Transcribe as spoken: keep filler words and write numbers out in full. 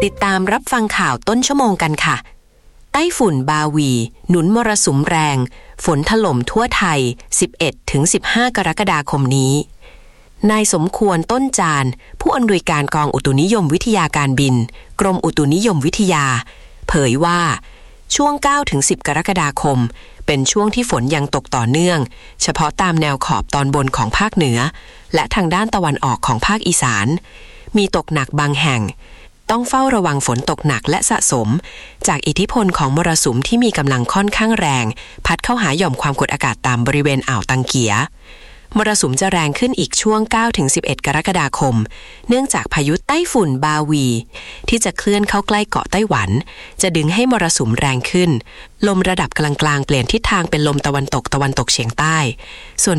ติดตามรับฟังข่าวต้นชั่วโมงกันค่ะไต้ฝุ่นบาวีหนุนมรสุมแรงฝนถล่มทั่วไทย สิบเอ็ดถึงสิบห้า กรกฎาคมนี้นายสมควรต้นจานผู้อำนวยการกองอุตุนิยมวิทยาการบินกรมอุตุนิยมวิทยาเผยว่าช่วง เก้าถึงสิบ กรกฎาคมเป็นช่วงที่ฝนยังตกต่อเนื่องเฉพาะตามแนวขอบตอนบนของภาคเหนือและทางด้านตะวันออกของภาคอีสานมีตกหนักบางแห่งต้องเฝ้าระวังฝนตกหนักและสะสมจากอิทธิพลของมรสุมที่มีกำลังค่อนข้างแรงพัดเข้าหาหย่อมความกดอากาศต่ำบริเวณอ่าวตังเกียมรสุมจะแรงขึ้นอีกช่วง เก้าถึงสิบเอ็ด กรกฎาคมเนื่องจากพายุไต้ฝุ่นบาวีที่จะเคลื่อนเข้าใกล้เกาะไต้หวันจะดึงให้มรสุมแรงขึ้นลมระดับกลางๆเปลี่ยนทิศทางเป็นลมตะวันตกตะวันตกเฉียงใต้ส่วน